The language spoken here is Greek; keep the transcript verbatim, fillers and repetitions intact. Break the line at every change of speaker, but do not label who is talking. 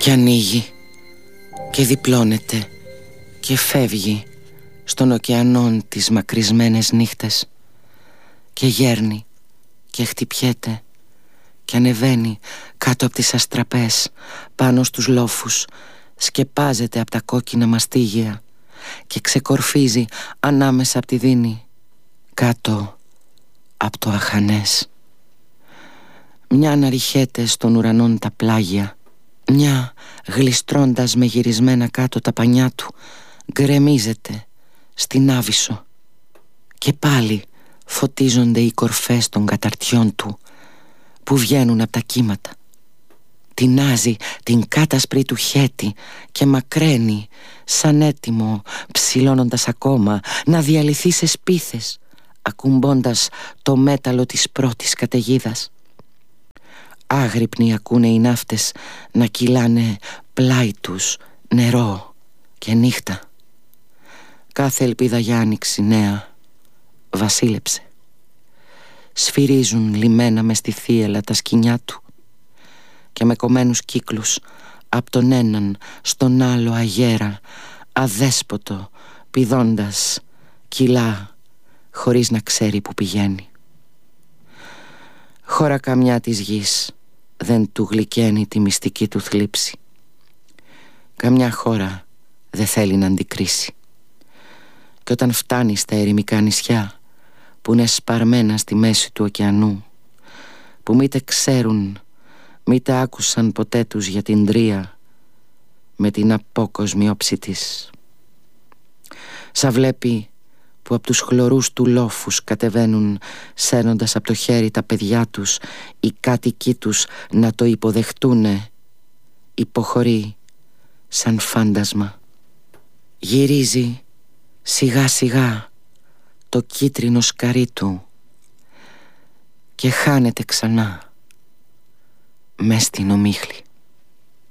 Και ανοίγει και διπλώνεται και φεύγει στον ωκεανόν τις μακρισμένες νύχτες και γέρνει και χτυπιέται και ανεβαίνει κάτω από τις αστραπές πάνω στους λόφους, σκεπάζεται από τα κόκκινα μαστίγια και ξεκορφίζει ανάμεσα από τη δίνη κάτω από το αχανές. Μια αναρριχέται στον ουρανόν τα πλάγια, μια γλιστρώντας με γυρισμένα κάτω τα πανιά του γκρεμίζεται στην Άβυσσο και πάλι φωτίζονται οι κορφές των καταρτιών του που βγαίνουν από τα κύματα. Τεινάζει την κάτασπρη του χέτη και μακραίνει σαν έτοιμο, ψηλώνοντας ακόμα, να διαλυθεί σε σπίθες, ακουμπώντας το μέταλλο της πρώτης καταιγίδας. Άγρυπνοι ακούνε οι ναύτες να κυλάνε πλάι τους νερό και νύχτα. Κάθε ελπίδα για άνοιξη νέα βασίλεψε. Σφυρίζουν λιμένα μες στη θύελα τα σκοινιά του και με κομμένους κύκλους απ' τον έναν στον άλλο αγέρα, αδέσποτο, πηδώντας, κυλά χωρίς να ξέρει που πηγαίνει. Χώρα καμιά της γης δεν του γλυκαίνει τη μυστική του θλίψη. Καμιά χώρα δεν θέλει να αντικρίσει. Και όταν φτάνει στα ερημικά νησιά που είναι σπαρμένα στη μέση του ωκεανού, που μήτε ξέρουν μήτε άκουσαν ποτέ τους για την Τρία με την απόκοσμη όψη της, σα βλέπει που από τους χλωρούς του λόφους κατεβαίνουν σέρνοντας από το χέρι τα παιδιά τους οι κάτοικοί τους να το υποδεχτούνε, υποχωρεί σαν φάντασμα. Γυρίζει σιγά σιγά το κίτρινο σκαρί του και χάνεται ξανά μες στην ομίχλη.